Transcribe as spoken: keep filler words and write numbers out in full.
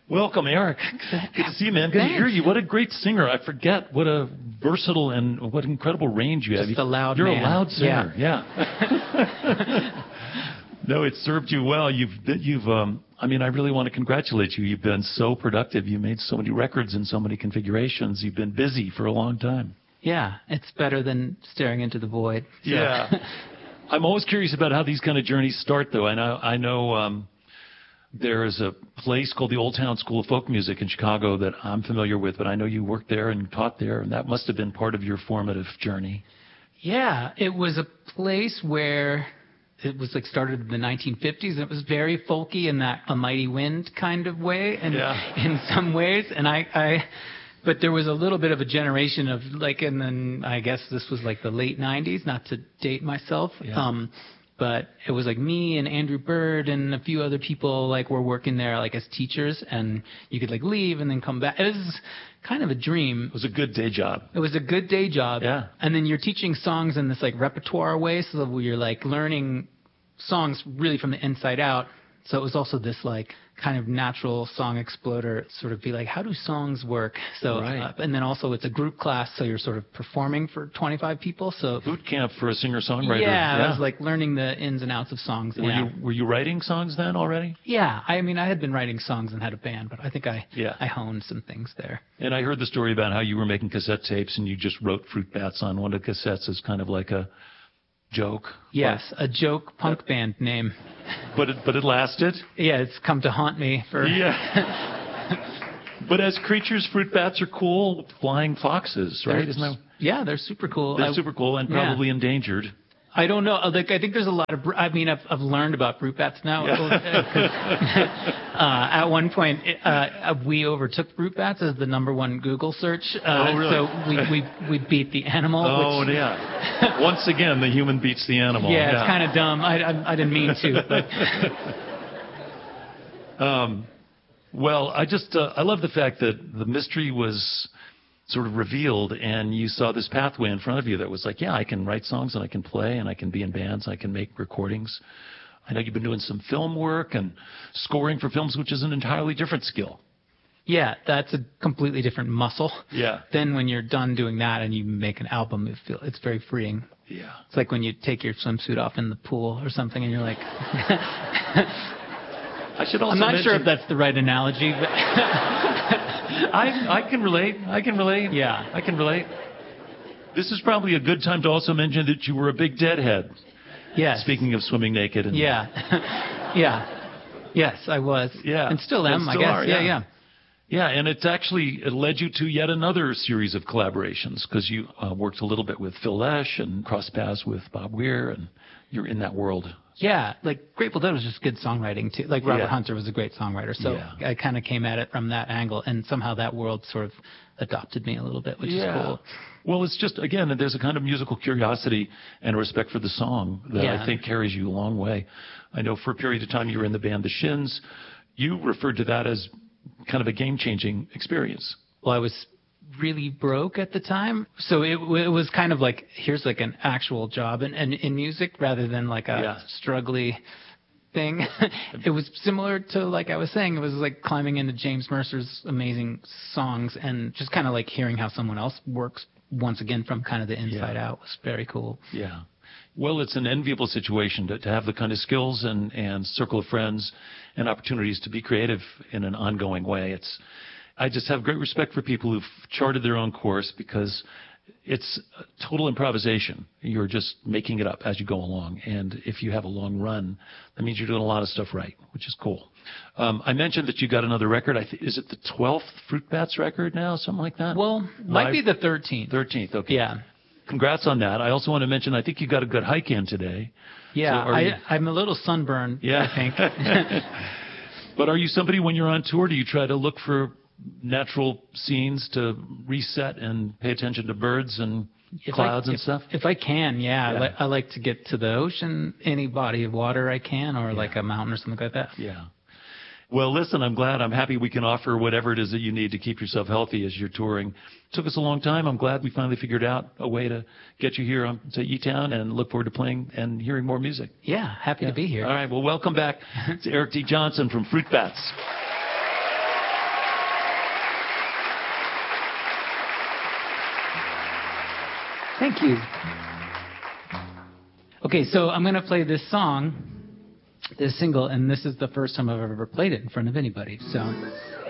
Welcome, Eric. Good to see you, man. Good Thanks. to hear you. What a great singer. I forget what a versatile and what incredible range you have. Just a loud You're man. a loud singer. Yeah. yeah. No, it served you well. You've, been, you've. Um, I mean, I really want to congratulate you. You've been so productive. You made so many records in so many configurations. You've been busy for a long time. Yeah, it's better than staring into the void. So. Yeah. I'm always curious about how these kind of journeys start, though. I know. I know. Um, There is a place called the Old Town School of Folk Music in Chicago that I'm familiar with, but I know you worked there and taught there, and that must have been part of your formative journey. Yeah, it was a place where it was like started in the nineteen fifties, and it was very folky in that A Mighty Wind kind of way, and yeah. in some ways. And I, I, but there was a little bit of a generation of like, and then I guess this was like the late nineties, not to date myself. Yeah. Um, But it was like me and Andrew Bird and a few other people like were working there like as teachers, and you could like leave and then come back. It was kind of a dream. It was a good day job. It was a good day job. Yeah. And then you're teaching songs in this like repertoire way, so that you're like learning songs really from the inside out. So it was also this like kind of natural song exploder, sort of be like, how do songs work? So, right. uh, and then also it's a group class, so you're sort of performing for twenty-five people. So boot camp for a singer-songwriter. Yeah, yeah. I was like learning the ins and outs of songs. Were yeah. you were you writing songs then already? Yeah, I mean, I had been writing songs and had a band, but I think I yeah. I honed some things there. And I heard the story about how you were making cassette tapes and you just wrote Fruit Bats on one of the cassettes as kind of like a joke. Yes, a joke punk uh, band name. But it, but it lasted? Yeah, it's come to haunt me for... Yeah. But as creatures, fruit bats are cool flying foxes, right? They're, Isn't that... Yeah, they're super cool. They're I, super cool and probably yeah. endangered. I don't know. Like, I think there's a lot of. I mean, I've, I've learned about fruit bats now. Yeah. uh, at one point, uh, we overtook fruit bats as the number one Google search. Uh, oh, really? So we, we we beat the animal. Oh, which, yeah. Once again, the human beats the animal. Yeah, yeah. it's kind of dumb. I, I I didn't mean to. But. um, well, I just uh, I love the fact that the mystery was sort of revealed, and you saw this pathway in front of you that was like, yeah, I can write songs, and I can play, and I can be in bands, I can make recordings. I know you've been doing some film work and scoring for films, which is an entirely different skill. Yeah, that's a completely different muscle. Yeah. Then when you're done doing that and you make an album, it feel, it's very freeing. Yeah. It's like when you take your swimsuit off in the pool or something, and you're like... I should also I'm not mention... sure if that's the right analogy, but... I I can relate. I can relate. Yeah. I can relate. This is probably a good time to also mention that you were a big Deadhead. Yes. Speaking of swimming naked. And yeah. yeah. Yes, I was. Yeah. And still am, and I still guess. Are, yeah, yeah. yeah. Yeah, and it's actually, it led you to yet another series of collaborations, because you uh, worked a little bit with Phil Lesh and crossed paths with Bob Weir, and you're in that world. Yeah, like Grateful Dead was just good songwriting too. Like Robert yeah. Hunter was a great songwriter, so yeah. I kind of came at it from that angle, and somehow that world sort of adopted me a little bit, which yeah. is cool. Well, it's just, again, there's a kind of musical curiosity and respect for the song that yeah. I think carries you a long way. I know for a period of time you were in the band The Shins. You referred to that as kind of a game-changing experience. Well, I was really broke at the time, so it, it was kind of like, here's like an actual job in, in, in music rather than like a yeah. struggly thing. It was similar to, like I was saying, it was like climbing into James Mercer's amazing songs and just kind of like hearing how someone else works once again from kind of the inside yeah. out was very cool. Yeah. Well, it's an enviable situation to, to have the kind of skills and, and circle of friends and opportunities to be creative in an ongoing way. It's, I just have great respect for people who've charted their own course, because it's total improvisation. You're just making it up as you go along. And if you have a long run, that means you're doing a lot of stuff right, which is cool. Um, I mentioned that you got another record. I th- is it the twelfth Fruit Bats record now, something like that? Well, might Live? be the thirteenth. thirteenth, okay. Yeah. Congrats on that. I also want to mention, I think you got a good hike in today. Yeah, so I, you... I'm a little sunburned, yeah. I think. But are you somebody, when you're on tour, do you try to look for natural scenes to reset and pay attention to birds and if clouds I, and if, stuff? If I can, yeah. yeah. I, li- I like to get to the ocean, any body of water I can, or yeah. like a mountain or something like that. Yeah. Well, listen, I'm glad. I'm happy we can offer whatever it is that you need to keep yourself healthy as you're touring. It took us a long time. I'm glad we finally figured out a way to get you here on, to E-Town, and look forward to playing and hearing more music. Yeah, happy yeah. to be here. All right, well, welcome back to Eric D. Johnson from Fruit Bats. Thank you. Okay, so I'm going to play this song, this single, and this is the first time I've ever played it in front of anybody. So.